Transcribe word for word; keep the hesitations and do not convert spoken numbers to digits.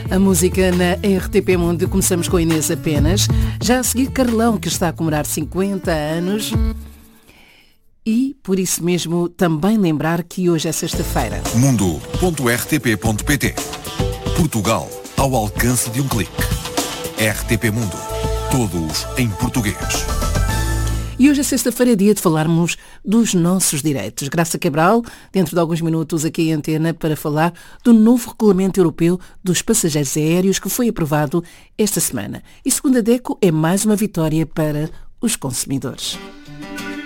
A música na R T P Mundo. Começamos com a Inês apenas. Já a seguir Carlão, que está a comemorar cinquenta anos. E, por isso mesmo, também lembrar que hoje é sexta-feira. mundo ponto r t p ponto p t. Portugal ao alcance de um clique. R T P Mundo. Todos em português. E hoje é sexta-feira, é dia de falarmos dos nossos direitos. Graça Cabral, dentro de alguns minutos aqui em antena, para falar do novo Regulamento Europeu dos Passageiros Aéreos que foi aprovado esta semana. E segundo a DECO, é mais uma vitória para os consumidores.